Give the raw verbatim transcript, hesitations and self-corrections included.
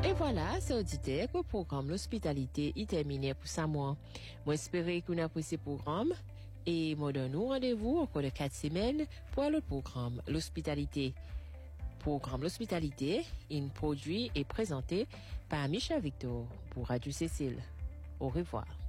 Et voilà, c'est auditeur que le programme L'Hospitalité est terminé pour ça mois. Moi, j'espère que vous avez apprécié ce programme et moi donne nous rendez-vous au cours de quatre semaines pour le programme L'Hospitalité. Programme L'Hospitalité est produit et présenté par Michel Victor pour Radio Cécile. Au revoir.